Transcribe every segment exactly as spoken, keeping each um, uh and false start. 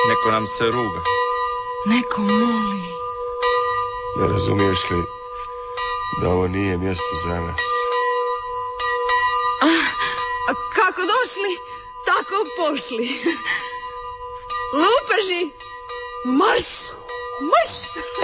Neko nam se ruga. Neko moli. Ne razumiješ li da ovo nije mjesto za nas? A, a kako došli, tako pošli. Lupeži, marš, marš.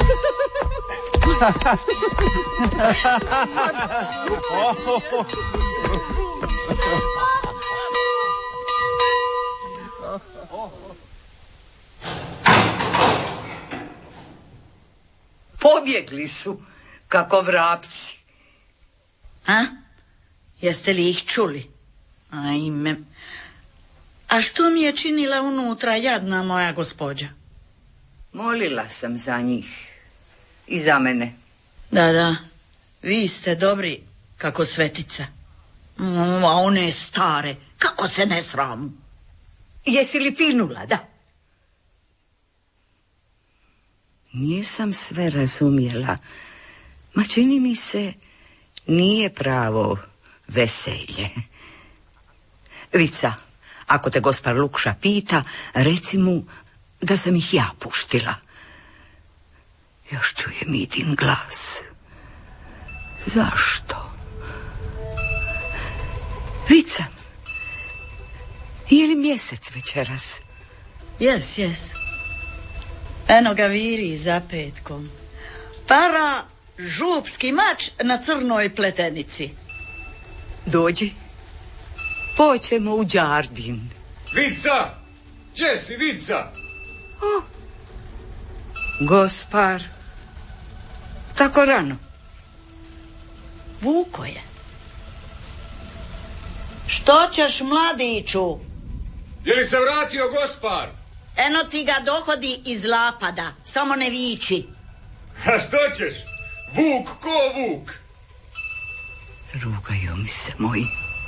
Pobjegli su, kako vrapci. A? Jeste li ih čuli? Ajme. A što mi je činila unutra jadna moja gospođa? Molila sam za njih. I za mene. Da, da. Vi ste dobri kako svetica. Mm, a one stare, kako se ne sramu. Jesi li pinula, da? Nisam sve razumjela. Ma čini mi se, nije pravo veselje. Vica, ako te gospar Lukša pita, reci mu da sam ih ja puštila. Još čujem Idin glas. Zašto? Vica, je li mjesec večeras? Jes, jes. Eno ga viri za petkom. Para župski mač na crnoj pletenici. Dođi. Poćemo u đardin. Vica! Gdje si, Vica? O, gospar. Tako rano. Vuko je. Što ćeš, mladiću? Je li se vratio gospar? Eno ti ga dohodi iz lapada, samo ne viči. A što ćeš? Vuk ko vuk? Rugaju mi se moji.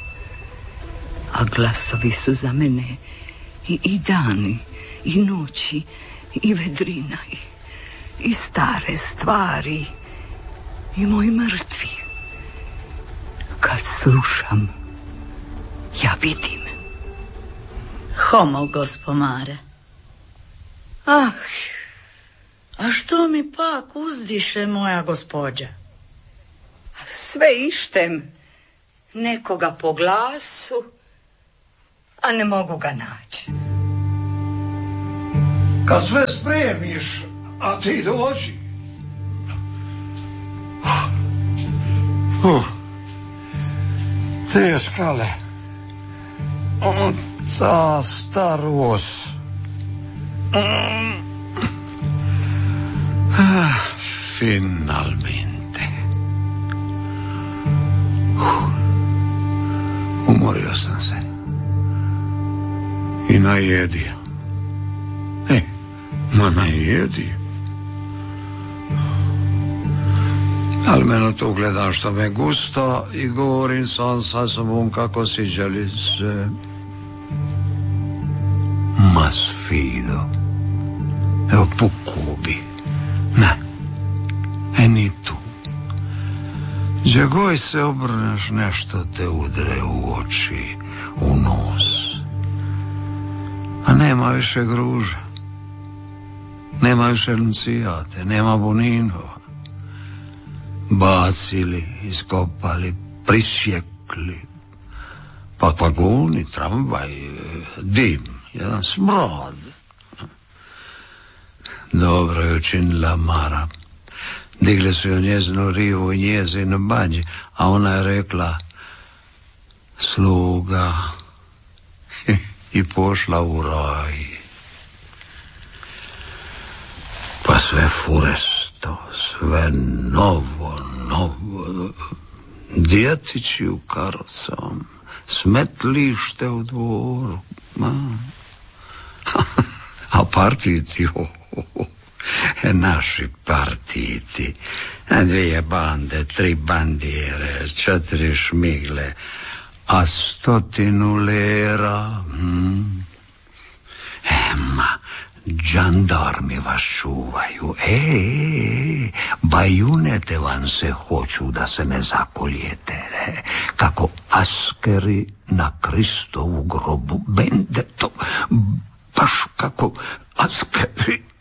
A glasovi su za mene i, i dani, i noći, i vedrina, i, i stare stvari, i moji mrtvi. Kad slušam, ja vidim. Homo, gospomare. Ah, a što mi pak uzdiše moja gospođa? Sve ištem nekoga po glasu, a ne mogu ga naći. Kad sve spremiš, a ti dođi. Uh, teškale. Uh, ta starost. Uh, uh, finalmente. Uh, umorio sam se. I najedio. E, ma najedio. Ali mene to gledam što me gusta i govorim sam sa sobom kako si želi se. Ma sfido. Evo pukubi. Ne. E ni tu. Gdje god se obrneš nešto te udre u oči, u nos. A nema više gruža. Nema više Luncijate, nema Boninova. Bacili, iskopali, prisjekli. Pa vagoni, tramvaj, dim, jedan smrad. Dobro je učinila Mara. Digli su joj njezinu rivu i njezinu banji, a ona je rekla sluga i pošla u raj. Pa sve furesto, sve novo, novo. Djetići u karocom, smetlište u dvoru. A partiti, oh, oh, oh. Naši partiti. Dvije bande, tri bandire, četiri šmigle, a stotinu lera. Hmm. Ema, džandarmi vas čuvaju. E, e, bajunete vam se hoću da se ne zakoljete. E, kako askeri na Kristovu grobu. Bendeto, baš kako Aske,